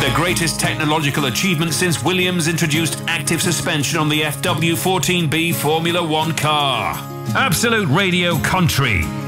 The greatest technological achievement since Williams introduced active suspension on the FW14B Formula One car. Absolute Radio Country